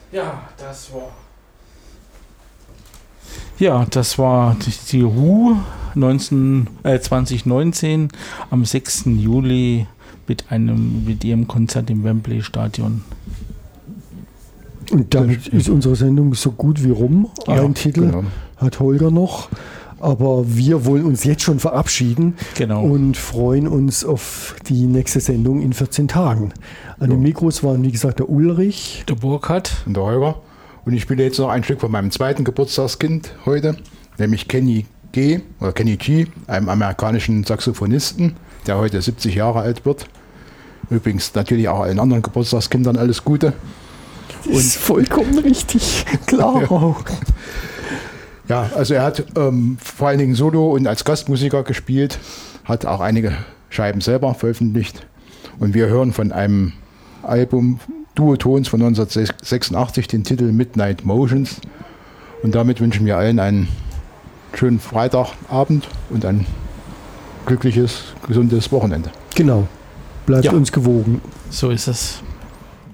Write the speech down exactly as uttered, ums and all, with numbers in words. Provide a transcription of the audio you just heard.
Ja, das war. Ja, das war die, die Who neunzehn, äh, zwanzig neunzehn am sechsten Juli mit einem mit ihrem Konzert im Wembley Stadion. Und damit ist unsere Sendung so gut wie rum. Ja, Ein Titel genau. hat Holger noch. Aber wir wollen uns jetzt schon verabschieden genau. und freuen uns auf die nächste Sendung in vierzehn Tagen. An ja. den Mikros waren, wie gesagt, der Ulrich, der Burkhard und der Holger. Und ich spiele jetzt noch ein Stück von meinem zweiten Geburtstagskind heute, nämlich Kenny G. oder Kenny G., einem amerikanischen Saxophonisten, der heute siebzig Jahre alt wird. Übrigens natürlich auch allen anderen Geburtstagskindern alles Gute. Das ist vollkommen richtig, klar. ja. Ja, also er hat ähm, vor allen Dingen Solo und als Gastmusiker gespielt, hat auch einige Scheiben selber veröffentlicht. Und wir hören von einem Album Duotons von neunzehnhundertsechsundachtzig den Titel Midnight Motions. Und damit wünschen wir allen einen schönen Freitagabend und ein glückliches, gesundes Wochenende. Genau. Bleibt ja. uns gewogen. So ist es.